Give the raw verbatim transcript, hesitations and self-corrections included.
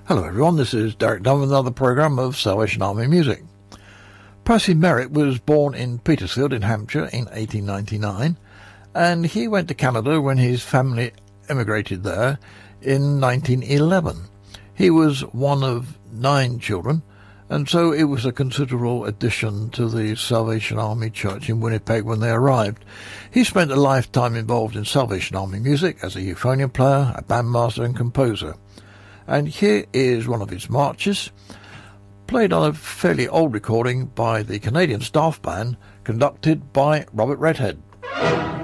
Hello everyone, this is Derek Dunn with another programme of Salvation Army music. Percy Merritt was born in Petersfield in Hampshire in eighteen ninety-nine, and he went to Canada when his family emigrated there in nineteen eleven. He was one of nine children, and so it was a considerable addition to the Salvation Army Church in Winnipeg when they arrived. He spent a lifetime involved in Salvation Army music as a euphonium player, a bandmaster and composer. And here is one of his marches, played on a fairly old recording by the Canadian Staff Band, conducted by Robert Redhead.